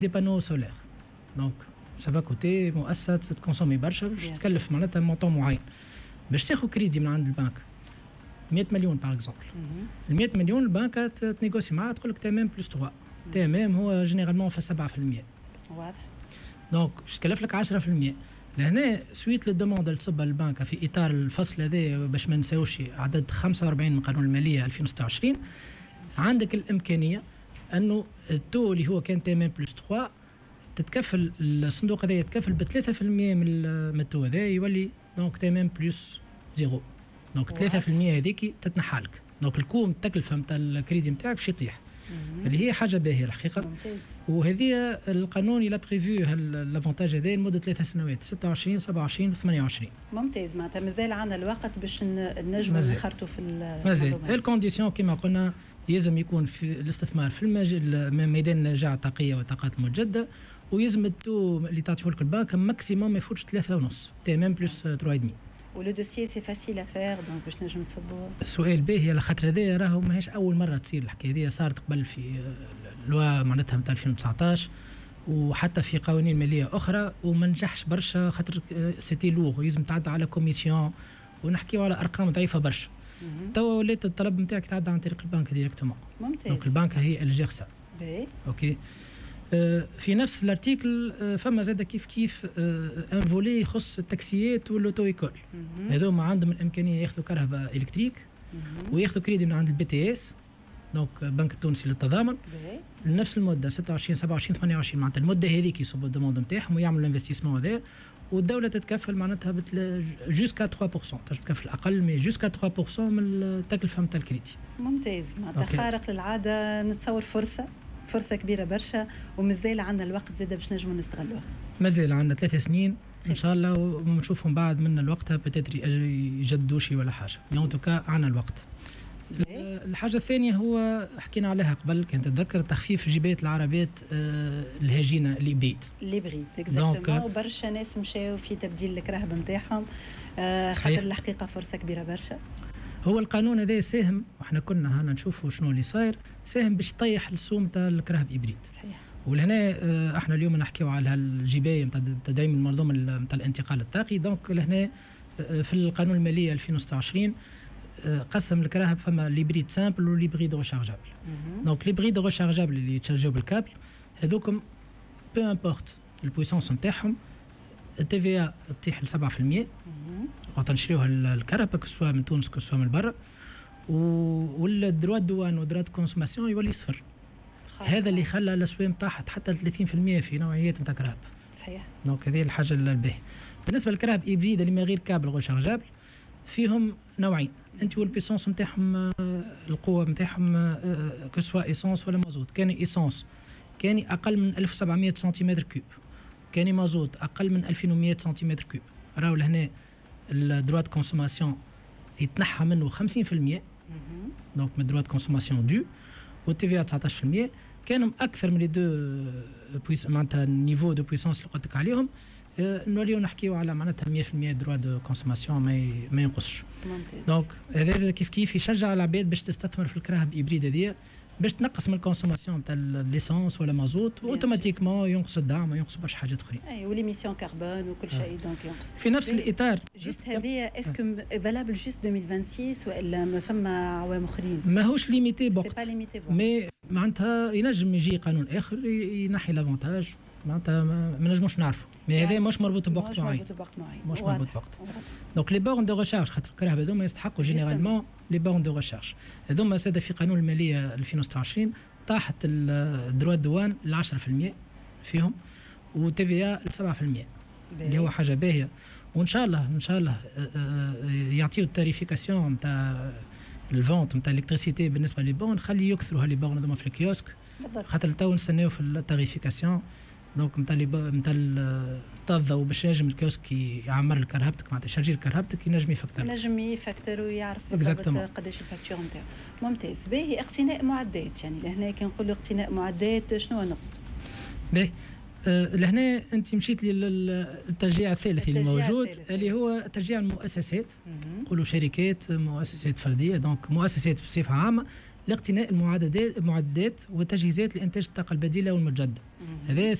دي بانو سولير دونك سافا كوتي مؤسسه تكونسومي برشا باش تكلف معناتها مونطون معين باش تاخذ كريدي من عند البنك 100 مليون باغ اكزومبل. ال 100 مليون البنك تنيغوسي معاه تقول لك تمام بلس 3 تمام هو جينيرالمون في 7%. واضح. دونك باش تكلف لك 10%. لهنا سويت للدوموند اللي تصب البنك في اطار الفصل هذا باش ما نساوش عدد 45 من قانون الماليه 2026 عندك الامكانيه انه التو اللي هو كان تمام بلس 3 تتكفل الصندوق هذا يتكفل ب 3% من التو هذا يولي دونك تمام بلس 0. دونك 3% هذيك تتنحى لك دونك الكوم التكلفه نتاع الكريدي نتاعك باش يطيح اللي هي حاجه باهيه الحقيقه. ممتاز. وهذه القانون الى بريفيو لافونتاج هذا لمده 3 سنوات 26 27 28. ممتاز. معناتها مازال عندنا الوقت باش نجموا نخرطوا في مازال الكونديسيون كما قلنا يلزم يكون في الاستثمار في ميدان النجاعه الطاقيه والطاقات المتجدده ويلزم التو اللي تعطيه لك البنك ماكسيموم ما يفوتش 3.5 تمام بلس 3.5. ولو دوسيي سي فاسيل افير دونك باش نجم تصبوا. السؤال باهي على خاطر هذا راهو ماهيش اول مره تصير الحكايه هذه صارت قبل في لوا معناتها نتاع 2019 وحتى في قوانين ماليه اخرى وما نجحش برشا خاطر سيتي لوغ يلزم تعدى على كوميسيون ونحكيو على ارقام ضعيفه برشا. توا ولات الطلب نتاعك تعدى عن طريق البنك ديريكتومون. ممتاز. دونك البنك هي الجيرسا. اوكي. في نفس الارتيكل فما زاد كيف ان فولي يخص التاكسيات والاوتو ايكول. هذوما عندهم الامكانيه ياخذوا كهرباء الكتريك وياخذوا كريدي من عند البي تي اس دونك البنك التونسي للتضامن لنفس المده 26 27 28 معناتها المده هذيك يصبوا الدوموند نتاعهم ويعملوا الانفستيسمون هذا والدوله تتكفل معناتها جوسكا 3% تتكفل اقل من جوسكا 3% من التكلفه نتاع الكريدي. ممتاز. معناتها خارق للعاده. نتصور فرصة كبيرة برشا ومازال عندنا الوقت زاده باش نجموا نستغلوها. مازال عندنا 3 سنين ان شاء الله ونشوفهم بعد من الوقت بتدري يجدوا شيء ولا حاجه. يعني توكا عندنا الوقت. الحاجه الثانيه هو حكينا عليها قبل كنت تتذكر تخفيف جبايات العربات الهجينه ليبريد اكزاكتومون وبرشا ناس مشاو في تبديل الكرهب نتاعهم خاطر الحقيقه فرصه كبيره برشا. هو القانون هذا ساهم وإحنا كنا هنا نشوفوا شنو اللي صاير ساهم باش يطيح السوم تاع الكرهب إبريد. صحيح. ولهنا احنا اليوم نحكيو على الجباية نتاع تدعيم المنظومة نتاع الانتقال الطاقي دونك لهنا في القانون المالية 2026 قسم الكرهب فما ليبريد سامبل وليبريد ريشارجابل. دونك ليبريد ريشارجابل اللي يتشارجوا بالكابل هذوكم بو امبورت البويسونس نتاعهم التي في اي تطيح ل 7%. وقت نشريوها الكهرباء كسوا من تونس كسوا من برا والدروا دوان ودروا كونسوماسيون يولي صفر. هذا اللي خلى الاسواق طاحت حتى 30% في نوعيات نتاع كرهب. صحيح. دونك هذه الحاجه الباهيه. بالنسبه للكرهب ايبريد اللي من غير كابل ريشارجابل فيهم نوعين انت والبيسونس نتاعهم القوه نتاعهم كسوا ايسونس ولا مازوت. كان ايسونس كان اقل من 1700 سنتيمتر كوب كان مازوت اقل من 2100 سنتيمتر كوب. راهو لهنا الدروا كونسوماسيون يتنحى منه 50% دونك من دروا كونسوماسيون دو والتي في 19% كانوا اكثر من لي دو معناتها النيفو دو بويسونس اللي قلت لك عليهم نوليو نحكيو على معناتها 100% دروا دو كونسوماسيون ما ينقصش. دونك هذا كيف يشجع العباد باش تستثمر في الكراهب ايبريد هذه باش تنقص من الكونسوماسيون تاع الليسانس ولا مازوت اوتوماتيكمون ينقص الدعم وينقص برشا حاجات اخرين. اي وليميسيون كربون وكل شيء دونك ينقص في نفس الاطار. جست هذه اسكو فالابل جست 2026 والا ما فما عوام اخرين؟ ماهوش ليميتي بوقت سي با ليميتي مي معناتها ينجم يجي قانون اخر ينحي لافونتاج معناتها ما نجموش نعرفوا مي هذا مش مربوط بوقت معين. مش مربوط بوقت. دونك لي بورن دو ريشارج خاطر الكرهب هذوما يستحقوا جينيرالمون لي بورن دو ريشارج هذوما ساده في قانون الماليه 2026 طاحت الدروا دوان ل 10% فيهم وتي في اي ل 7% اللي هو حاجه باهيه وان شاء الله يعطيو التاريفيكاسيون نتاع الفونت نتاع الالكتريسيتي بالنسبه لي بورن خلي يكثروا هالي بورن هذوما في الكيوسك خاطر تو نستناو في التاريفيكاسيون دونك نتاع الضوء باش ينجم الكيوسك يعمر لك كرهبتك معناتها يشارجي كرهبتك ينجم يفكتر ويعرف بالضبط قداش الفاكتور نتاعو. ممتاز. باهي اقتناء معدات يعني لهنا كي نقولوا اقتناء معدات شنو نقصد؟ باهي لهنا انت مشيت للتشجيع الثالث اللي موجود اللي هو تشجيع المؤسسات نقولوا شركات مؤسسات فرديه دونك مؤسسات بصفه عامه لاقتناء المعدات وتجهيزات لإنتاج الطاقة البديلة والمتجددة. هذا